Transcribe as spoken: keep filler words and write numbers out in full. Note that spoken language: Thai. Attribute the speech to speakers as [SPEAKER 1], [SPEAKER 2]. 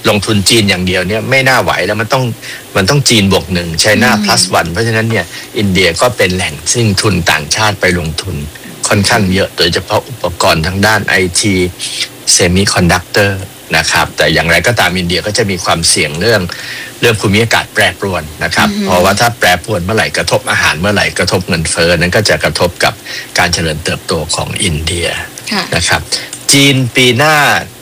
[SPEAKER 1] ลงทุนจีนอย่างเดียวเนี่ยไม่น่าไหวแล้วมันต้องมันต้องจีนบวกหนึ่งไชน่า plus one เพราะฉะนั้นเนี่ยอินเดียก็เป็นแหล่งซึ่งทุนต่างชาติไปลงทุนค่อนข้างเยอะโดยเฉพาะอุปกรณ์ทางด้าน ไอ ที Semiconductor นะครับแต่อย่างไรก็ตามอินเดียก็จะมีความเสี่ยงเรื่องเรื่องภูมิอากาศแปรปรวนนะครับเพราะว่าถ้าแปรปรวนเมื่อไหร่กระทบอาหารเมื่อไหร่กระทบเงินเฟ้อนั้นก็จะกระทบกับการเจริญเติบโตของอินเดียนะครับจีนปีหน้า